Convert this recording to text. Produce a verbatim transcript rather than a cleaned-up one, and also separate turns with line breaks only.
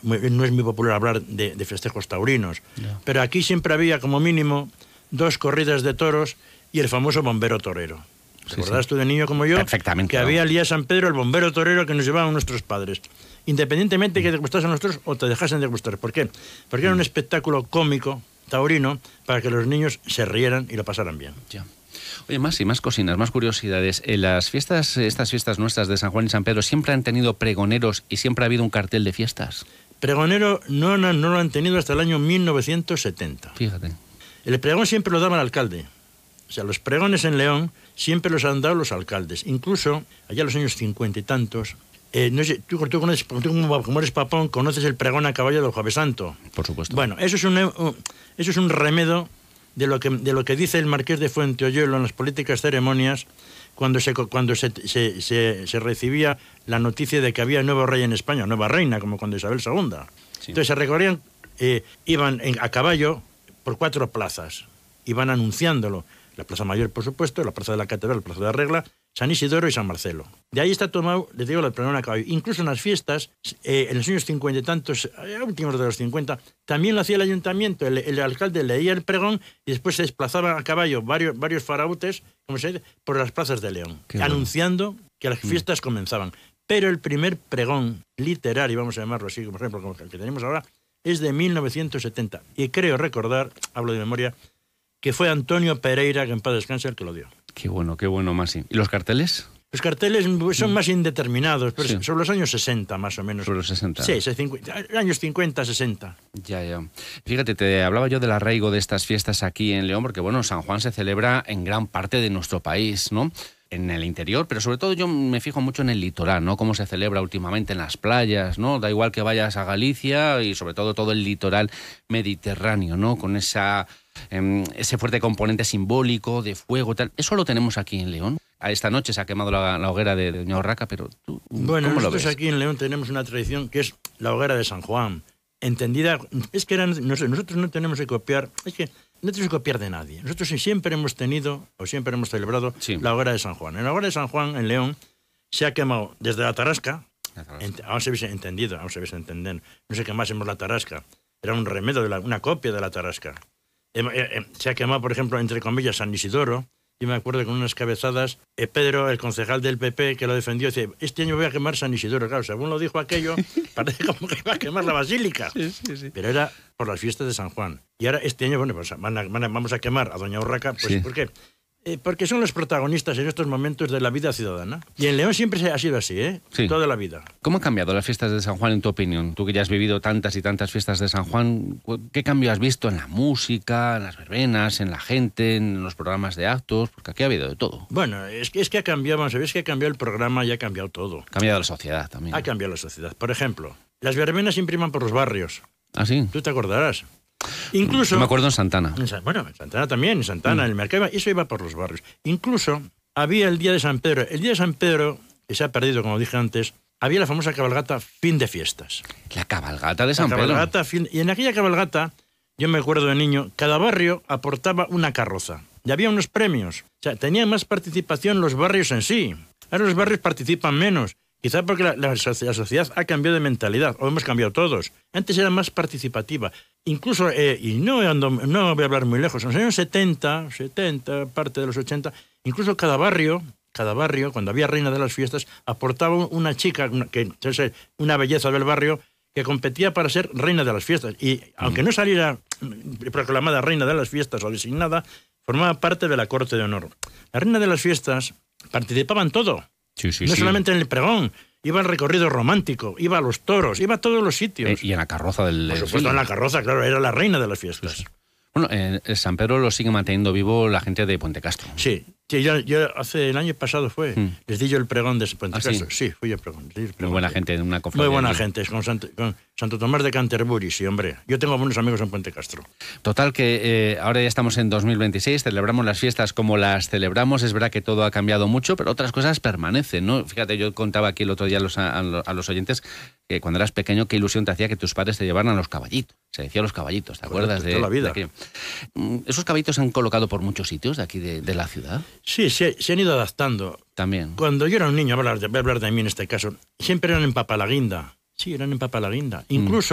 no es muy popular hablar de, de festejos taurinos, yeah. pero aquí siempre había como mínimo dos corridas de toros y el famoso bombero torero. ¿Te sí, acordás sí. tú de niño como yo?
Perfectamente.
Que
¿no?
había el día de San Pedro, el bombero torero que nos llevaban nuestros padres. Independientemente de que te gustasen a nosotros o te dejasen de gustar. ¿Por qué? Porque era un espectáculo cómico, taurino, para que los niños se rieran y lo pasaran bien.
Ya. Oye, más y más cocinas, más curiosidades. En las fiestas, estas fiestas nuestras de San Juan y San Pedro, ¿siempre han tenido pregoneros y siempre ha habido un cartel de fiestas?
Pregonero no, no, no lo han tenido hasta el año mil novecientos setenta.
Fíjate.
El pregón siempre lo daba el alcalde. O sea, los pregones en León siempre los han dado los alcaldes. Incluso, allá en los años cincuenta y tantos, eh, no sé, tú, tú, conoces, tú como eres papón, conoces el pregón a caballo del Jueves Santo.
Por supuesto.
Bueno, eso es un, eso es un remedio de lo, que, de lo que dice el marqués de Fuenteoyuelo en las políticas ceremonias cuando, se, cuando se, se, se, se recibía la noticia de que había nuevo rey en España, nueva reina, como cuando Isabel segunda. Sí. Entonces se recorrían, eh, iban en, a caballo por cuatro plazas, iban anunciándolo. La Plaza Mayor, por supuesto, la Plaza de la Catedral, la Plaza de la Regla, San Isidoro y San Marcelo. De ahí está tomado, les digo, el pregón a caballo. Incluso en las fiestas, eh, en los años cincuenta y tantos, eh, últimos de los cincuenta, también lo hacía el ayuntamiento. El, el alcalde leía el pregón y después se desplazaba a caballo varios, varios farautes, como se dice, por las plazas de León, Qué anunciando bueno. que las fiestas mm. comenzaban. Pero el primer pregón literario, vamos a llamarlo así, por ejemplo, como el que tenemos ahora, es de mil novecientos setenta. Y creo recordar, hablo de memoria, que fue Antonio Pereira, que en paz descanse, el que lo dio.
Qué bueno, qué bueno, Masi. ¿Y los carteles?
Los carteles son más indeterminados, pero sí. son los años sesenta, más o menos.
Sobre los sesenta.
Sí, años cincuenta, sesenta.
Ya, ya. Fíjate, te hablaba yo del arraigo de estas fiestas aquí en León, porque, bueno, San Juan se celebra en gran parte de nuestro país, ¿no? En el interior, pero sobre todo yo me fijo mucho en el litoral, ¿no? Cómo se celebra últimamente en las playas, ¿no? Da igual que vayas a Galicia y sobre todo todo el litoral mediterráneo, ¿no? Con esa, eh, ese fuerte componente simbólico de fuego, tal. Eso lo tenemos aquí en León. A esta noche se ha quemado la, la hoguera de, de Doña Urraca, pero tú,
bueno,
¿cómo lo
nosotros
ves?
Aquí en León tenemos una tradición que es la hoguera de San Juan. Entendida, es que eran, no sé, nosotros no tenemos que copiar, es que no tenemos que copiar de nadie. Nosotros siempre hemos tenido, o siempre hemos celebrado, sí. la hoguera de San Juan. En la hoguera de San Juan, en León, se ha quemado desde la tarasca, la tarasca. Ent, aún se hubiese entendido, aún se hubiese entender, no se quemásemos la tarasca, era un remedio, de la, una copia de la tarasca. Eh, eh, se ha quemado, por ejemplo, entre comillas, San Isidoro. Yo me acuerdo con unas cabezadas, eh, Pedro, el concejal del P P, que lo defendió, dice, este año voy a quemar San Isidoro. Claro, según lo dijo aquello, parece como que iba a quemar la basílica. Sí, sí, sí. Pero era por las fiestas de San Juan. Y ahora este año, bueno, pues van a, van a, vamos a quemar a Doña Urraca, pues sí. ¿por qué? Eh, porque son los protagonistas en estos momentos de la vida ciudadana. Y en León siempre ha sido así, ¿eh? Sí. Toda la vida.
¿Cómo han cambiado las fiestas de San Juan en tu opinión? Tú que ya has vivido tantas y tantas fiestas de San Juan, ¿qué cambio has visto en la música, en las verbenas, en la gente, en los programas de actos? Porque aquí ha habido de todo.
Bueno, es que, es que ha cambiado, vamos a ver, es que ha cambiado el programa y ha cambiado todo.
Ha cambiado la sociedad también.
Ha cambiado la sociedad. Por ejemplo, las verbenas se impriman por los barrios.
¿Ah, sí?
Tú te acordarás. Incluso,
Yo me acuerdo en Santana.
En, bueno, en Santana también, en Santana, mm. en el mercado, eso iba por los barrios. Incluso había el día de San Pedro. El día de San Pedro, que se ha perdido, como dije antes, había la famosa cabalgata fin de fiestas.
La cabalgata de San
la
Pedro.
Cabalgata, fin, y en aquella cabalgata, yo me acuerdo de niño, cada barrio aportaba una carroza. Y había unos premios. O sea, tenían más participación los barrios en sí. Ahora los barrios participan menos. Quizá porque la, la, la sociedad ha cambiado de mentalidad, o hemos cambiado todos. Antes era más participativa. Incluso, eh, y no, ando, no voy a hablar muy lejos, en los años setenta, setenta, parte de los ochenta, incluso cada barrio, cada barrio, cuando había reina de las fiestas, aportaba una chica, una, que es una belleza del barrio, que competía para ser reina de las fiestas. Y aunque no saliera proclamada reina de las fiestas o designada, formaba parte de la corte de honor. La reina de las fiestas participaba en todo.
Sí, sí,
no
sí.
solamente en el pregón, iba al recorrido romántico, iba a los toros, iba a todos los sitios.
Eh, y en la carroza del...
Por supuesto, en la carroza, claro, era la reina de las fiestas.
Sí, sí. Bueno, en eh, San Pedro lo sigue manteniendo vivo la gente de Puente Castro.
Sí, sí yo, yo hace el año pasado fue, mm. les di yo el pregón de Puente
¿Ah,
Castro.
Sí?
sí, fui yo el pregón. El pregón
Muy buena
de,
gente en una cofradía.
Muy buena allí. gente, con Santo, con Santo Tomás de Canterbury, sí, hombre. Yo tengo buenos amigos en Puente Castro.
Total, que eh, ahora ya estamos en dos mil veintiséis, celebramos las fiestas como las celebramos. Es verdad que todo ha cambiado mucho, pero otras cosas permanecen, ¿no? Fíjate, yo contaba aquí el otro día a los, a, a los oyentes que cuando eras pequeño, qué ilusión te hacía que tus padres te llevaran a los caballitos. Se decía los caballitos, ¿te acuerdas?
De, de toda la vida.
De ¿Esos caballitos se han colocado por muchos sitios de aquí de, de la ciudad?
Sí, se, se han ido adaptando.
También.
Cuando yo era un niño, voy a hablar de, voy a hablar de mí en este caso, siempre eran en Papalaguinda. Sí, eran en Papalaguinda. Incluso